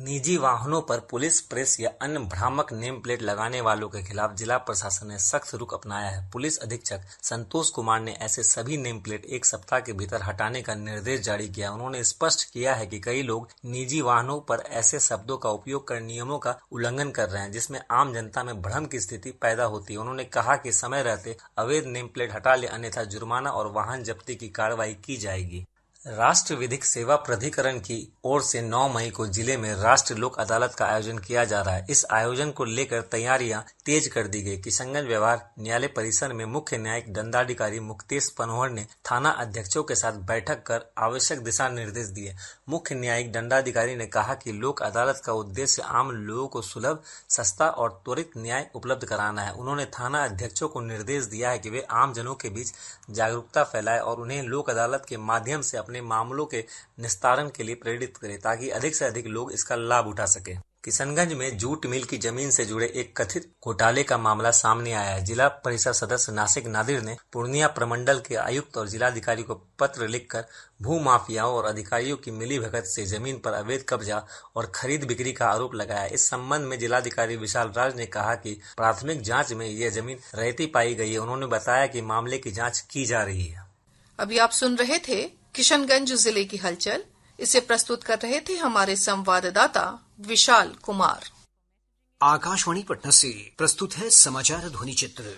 निजी वाहनों पर पुलिस, प्रेस या अन्य भ्रामक नेम प्लेट लगाने वालों के खिलाफ जिला प्रशासन ने सख्त रुख अपनाया है। पुलिस अधीक्षक संतोष कुमार ने ऐसे सभी नेम प्लेट 1 सप्ताह के भीतर हटाने का निर्देश जारी किया। उन्होंने स्पष्ट किया है कि कई लोग निजी वाहनों पर ऐसे शब्दों का उपयोग कर नियमों का उल्लंघन कर रहे हैं, जिसमें आम जनता में भ्रम की स्थिति पैदा होती है। उन्होंने कहा कि समय रहते अवैध नेम प्लेट हटा ले, अन्यथा जुर्माना और वाहन जब्ती की कार्रवाई की जाएगी। राष्ट्र विधिक सेवा प्राधिकरण की ओर से 9 मई को जिले में राष्ट्रीय लोक अदालत का आयोजन किया जा रहा है। इस आयोजन को लेकर तैयारियां तेज कर दी गई। किशनगंज व्यवहार न्यायालय परिसर में मुख्य न्यायिक दंडाधिकारी मुक्तेश पनोहर ने थाना अध्यक्षों के साथ बैठक कर आवश्यक दिशा निर्देश दिए। मुख्य न्यायिक दंडाधिकारी ने कहा कि लोक अदालत का उद्देश्य आम लोगों को सुलभ, सस्ता और त्वरित न्याय उपलब्ध कराना है। उन्होंने थाना अध्यक्षों को निर्देश दिया है कि वे आम जनों के बीच जागरूकता फैलाएं और उन्हें लोक अदालत के माध्यम से अपने मामलों के निस्तारण के लिए प्रेरित करें, ताकि अधिक से अधिक लोग इसका लाभ उठा सकें। किशनगंज में जूट मिल की जमीन से जुड़े एक कथित घोटाले का मामला सामने आया है। जिला परिषद सदस्य नासिक नादिर ने पूर्णिया प्रमंडल के आयुक्त और जिलाधिकारी को पत्र लिखकर भू माफियाओं और अधिकारियों की मिलीभगत से जमीन पर अवैध कब्जा और खरीद बिक्री का आरोप लगाया। इस संबंध में जिलाधिकारी विशाल राज ने कहा कि प्राथमिक जाँच में यह जमीन रैयती पाई गई है। उन्होंने बताया कि मामले की जाँच की जा रही है। अभी आप सुन रहे थे किशनगंज जिले की हलचल। इसे प्रस्तुत कर रहे थे हमारे संवाददाता विशाल कुमार। आकाशवाणी पटना से प्रस्तुत है समाचार ध्वनि चित्र।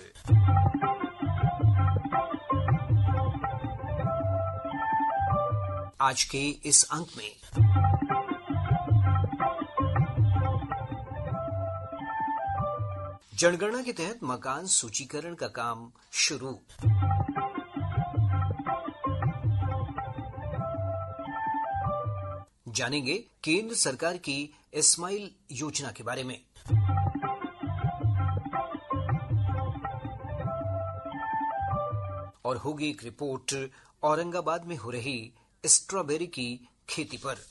आज के इस अंक में जनगणना के तहत मकान सूचीकरण का काम शुरू। जानेंगे केंद्र सरकार की स्माइल योजना के बारे में। और होगी एक रिपोर्ट औरंगाबाद में हो रही स्ट्रॉबेरी की खेती पर।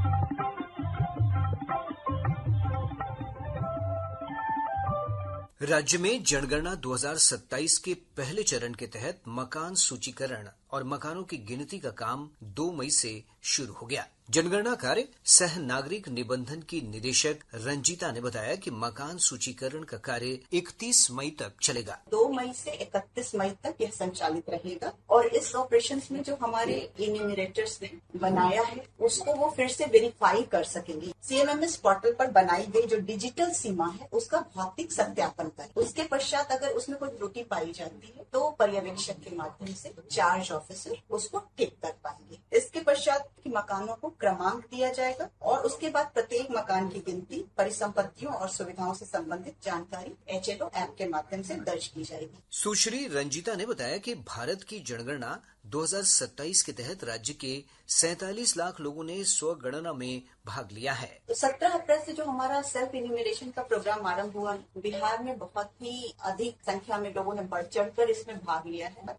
राज्य में जनगणना 2027 के पहले चरण के तहत मकान सूचीकरण और मकानों की गिनती का काम 2 मई से शुरू हो गया। जनगणना कार्य सह नागरिक निबंधन की निदेशक रंजीता ने बताया कि मकान सूचीकरण का कार्य 31 मई तक चलेगा। 2 मई से 31 मई तक यह संचालित रहेगा और इस ऑपरेशन में जो हमारे इन्यूमरेटर्स ने बनाया है उसको वो फिर से वेरीफाई कर सकेंगे। CMMS पोर्टल पर बनाई गई जो डिजिटल सीमा है उसका भौतिक सत्यापन कर, उसके पश्चात अगर उसमें कोई त्रुटि पाई जाती है तो पर्यवेक्षक के माध्यम से चार्ज ऑफिसर उसको टिक कर पाएंगे। इसके पश्चात मकानों को क्रमांक दिया जाएगा और उसके बाद प्रत्येक मकान की गिनती, परिसंपत्तियों और सुविधाओं से संबंधित जानकारी HLO ऐप के माध्यम से दर्ज की जाएगी। सुश्री रंजीता ने बताया कि भारत की जनगणना 2027 के तहत राज्य के 47 लाख लोगों ने स्वगणना में भाग लिया है। 17 अप्रैल से जो हमारा सेल्फ इन्यूमरेशन का प्रोग्राम आरंभ हुआ है, बिहार में बहुत ही अधिक संख्या में लोगों ने बढ़ चढ़कर इसमें भाग लिया है।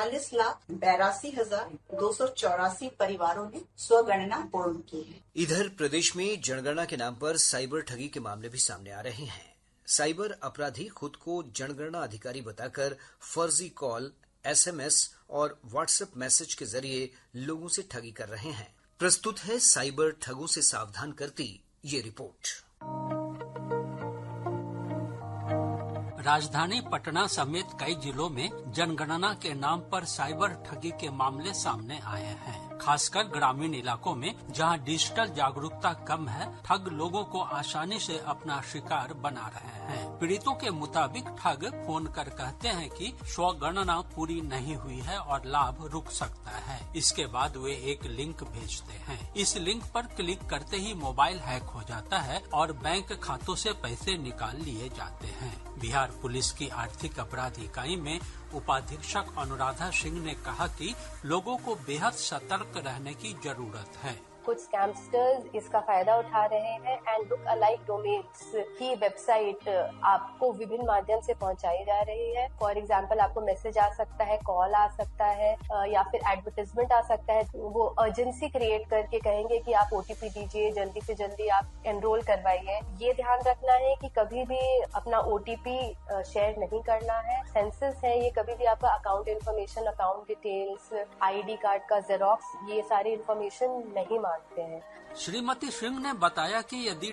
46,82,284 परिवारों ने स्वगणना पूर्ण की है। इधर प्रदेश में जनगणना के नाम पर साइबर ठगी के मामले भी सामने आ रहे हैं। साइबर अपराधी खुद को जनगणना अधिकारी बताकर फर्जी कॉल, SMS और व्हाट्सएप मैसेज के जरिए लोगों से ठगी कर रहे हैं। प्रस्तुत है साइबर ठगों से सावधान करती ये रिपोर्ट। राजधानी पटना समेत कई जिलों में जनगणना के नाम पर साइबर ठगी के मामले सामने आए हैं। खासकर ग्रामीण इलाकों में जहां डिजिटल जागरूकता कम है, ठग लोगों को आसानी से अपना शिकार बना रहे हैं। पीड़ितों के मुताबिक ठग फोन कर कहते हैं कि स्वगणना पूरी नहीं हुई है और लाभ रुक सकता है। इसके बाद वे एक लिंक भेजते हैं। इस लिंक पर क्लिक करते ही मोबाइल हैक हो जाता है और बैंक खातों से पैसे निकाल लिए जाते हैं। बिहार पुलिस की आर्थिक अपराध इकाई में उपाधीक्षक अनुराधा सिंह ने कहा कि लोगों को बेहद सतर्क रहने की जरूरत है। कुछ स्कैमस्टर्स इसका फायदा उठा रहे हैं एंड लुक अलाइक डोमेन्स की वेबसाइट आपको विभिन्न माध्यम से पहुंचाई जा रही है। फॉर एग्जांपल आपको मैसेज आ सकता है, कॉल आ सकता है या फिर एडवर्टाइजमेंट आ सकता है। वो अर्जेंसी क्रिएट करके कहेंगे कि आप OTP दीजिए, जल्दी से जल्दी आप एनरोल करवाइए। ये ध्यान रखना है कि कभी भी अपना OTP शेयर नहीं करना है। सेंसस है, ये कभी भी आपका account information, account details, ID card का जेरोक्स, ये सारी इन्फॉर्मेशन नहीं मांगते हैं। श्रीमती सिंह ने बताया कि यदि